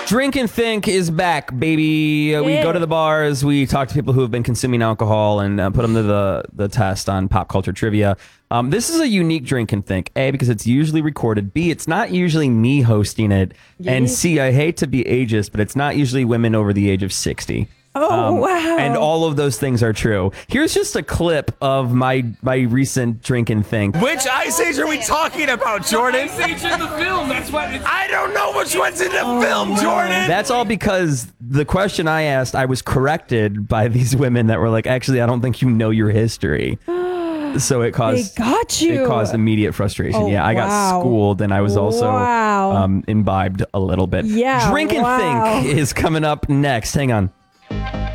Drink and Think is back, baby. We go to the bars. We talk to people who have been consuming alcohol and put them to the test on pop culture trivia. This is a unique Drink and Think. A, because it's usually recorded. B, it's not usually me hosting it. And C, I hate to be ageist, but it's not usually women over the age of 60. Oh, wow. And all of those things are true. Here's just a clip of my recent Drink and Think. Which Ice Age are we talking about, Jordan? Ice Age in the film. That's what it's... I don't know which one's in the film, Jordan. That's all because the question I asked, I was corrected by these women that were like, actually, I don't think you know your history. So it caused They got you. It caused immediate frustration. Oh, I got schooled, and I was also imbibed a little bit. Yeah, Drink and Think is coming up next. Hang on.